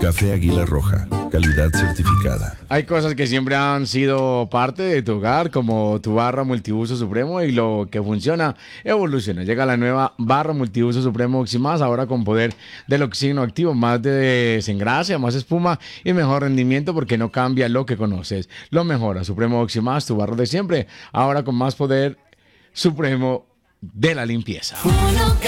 Café Águila Roja, calidad certificada. Hay cosas que siempre han sido parte de tu hogar, como tu barra multiuso supremo, y lo que funciona evoluciona. Llega la nueva barra multiuso supremo Oximás, ahora con poder del oxígeno activo, más de desengrase, más espuma y mejor rendimiento, porque no cambia lo que conoces. Lo mejora. Supremo Oximás, tu barra de siempre, ahora con más poder supremo de la limpieza.